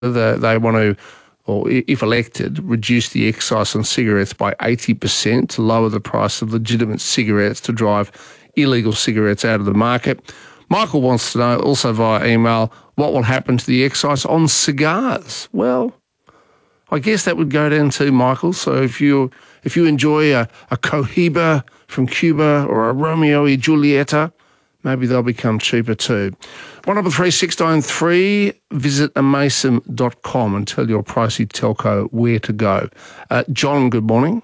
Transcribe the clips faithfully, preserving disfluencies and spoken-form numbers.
they, they want to, or if elected, reduce the excise on cigarettes by eighty percent to lower the price of legitimate cigarettes to drive illegal cigarettes out of the market. Michael wants to know, also via email, what will happen to the excise on cigars? Well, I guess that would go down too, Michael. So if you if you enjoy a, a Cohiba from Cuba or a Romeo y Julieta, maybe they'll become cheaper too. one double three six nine three, visit amaysim dot com and tell your pricey telco where to go. Uh, John, good morning.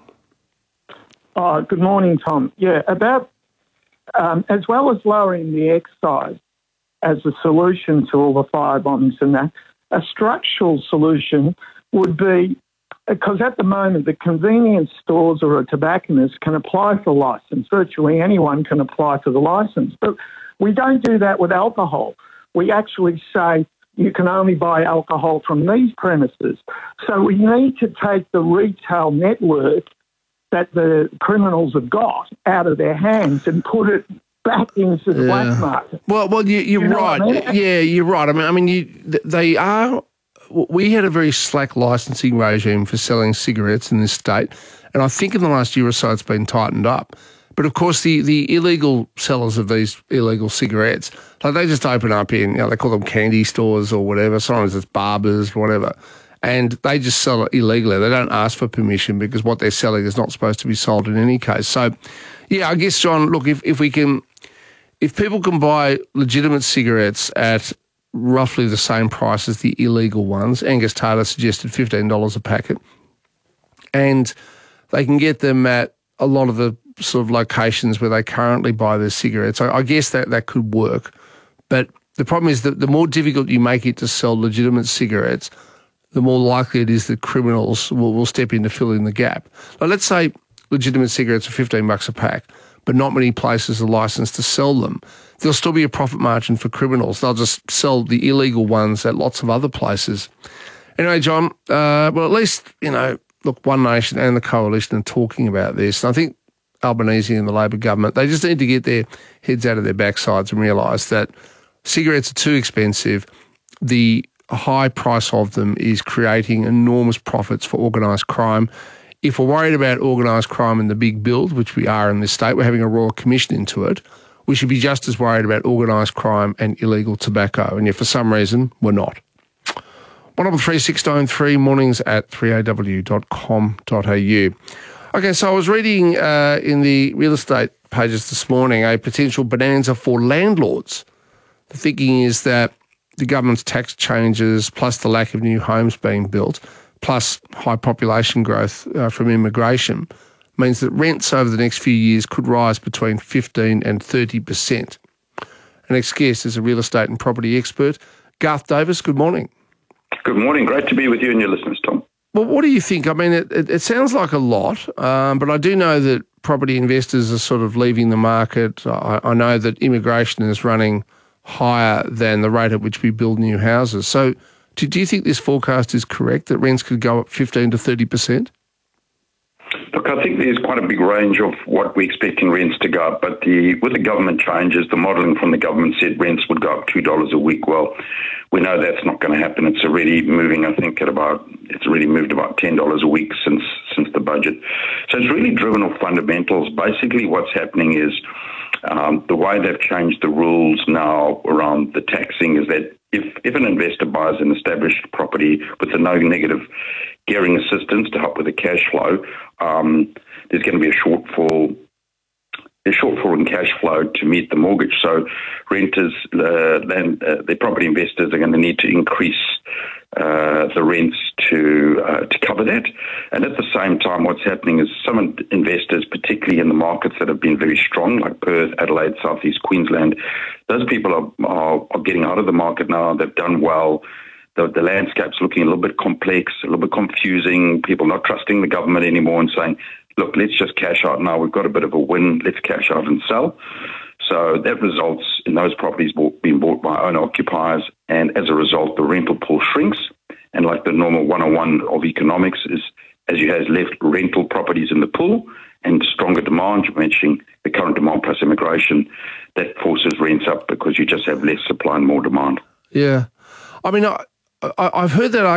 Oh, good morning, Tom. Yeah, about um, as well as lowering the excise as a solution to all the firebombs and that, a structural solution would be, because at the moment the convenience stores or a tobacconist can apply for license. Virtually anyone can apply for the license. But we don't do that with alcohol. We actually say you can only buy alcohol from these premises. So we need to take the retail network that the criminals have got out of their hands and put it back into the yeah. black market. Well, well, you, you're you know right. I mean? Yeah, you're right. I mean, I mean, you, they are. We had a very slack licensing regime for selling cigarettes in this state, and I think in the last year or so it's been tightened up. But of course, the, the illegal sellers of these illegal cigarettes, like they just open up in, you know, they call them candy stores or whatever. Sometimes it's barbers, whatever, and they just sell it illegally. They don't ask for permission because what they're selling is not supposed to be sold in any case. So, yeah, I guess, John, look, if if we can, if people can buy legitimate cigarettes at roughly the same price as the illegal ones. Angus Taylor suggested fifteen dollars a packet. And they can get them at a lot of the sort of locations where they currently buy their cigarettes. I, I guess that, that could work. But the problem is that the more difficult you make it to sell legitimate cigarettes, the more likely it is that criminals will, will step in to fill in the gap. Now, let's say legitimate cigarettes are fifteen bucks a pack, but not many places are licensed to sell them. There'll still be a profit margin for criminals. They'll just sell the illegal ones at lots of other places. Anyway, John, uh, well, at least, you know, look, One Nation and the Coalition are talking about this. And I think Albanese and the Labor government, they just need to get their heads out of their backsides and realise that cigarettes are too expensive. The high price of them is creating enormous profits for organised crime. If we're worried about organised crime in the big build, which we are in this state, we're having a Royal Commission into it, we should be just as worried about organised crime and illegal tobacco. And yet for some reason, we're not. one double three six nine three, mornings at three a w dot com dot a u. Okay, so I was reading uh, in the real estate pages this morning a potential bonanza for landlords. The thinking is that the government's tax changes, plus the lack of new homes being built, plus high population growth uh, from immigration, means that rents over the next few years could rise between fifteen and thirty percent. Our next guest is a real estate and property expert, Garth Davis. Good morning. Good morning. Great to be with you and your listeners, Tom. Well, what do you think? I mean, it, it, it sounds like a lot, um, but I do know that property investors are sort of leaving the market. I, I know that immigration is running higher than the rate at which we build new houses. So do, do you think this forecast is correct, that rents could go up fifteen to thirty percent? Look, I think there's quite a big range of what we're expecting rents to go up, but the with the government changes, the modelling from the government said rents would go up two dollars a week. Well, we know that's not going to happen. It's already moving, I think, at about, it's already moved about ten dollars a week since since the budget. So it's really driven off fundamentals. Basically what's happening is um, the way they've changed the rules now around the taxing is that if, if an investor buys an established property with a no negative gearing assistance to help with the cash flow, um, there's going to be a shortfall a shortfall in cash flow to meet the mortgage. So renters, uh, land, uh, the property investors are going to need to increase uh, the rents to uh, to cover that. And at the same time, what's happening is some investors, particularly in the markets that have been very strong, like Perth, Adelaide, Southeast Queensland, those people are, are, are getting out of the market now. They've done well. The, the landscape's looking a little bit complex, a little bit confusing, people not trusting the government anymore and saying, look, let's just cash out now. We've got a bit of a win. Let's cash out and sell. So that results in those properties bought, being bought by owner-occupiers, and as a result, the rental pool shrinks. And like the normal one oh one of economics is, as you have left rental properties in the pool and stronger demand, you're mentioning the current demand plus immigration, that forces rents up because you just have less supply and more demand. Yeah. I mean, I, I, I've heard that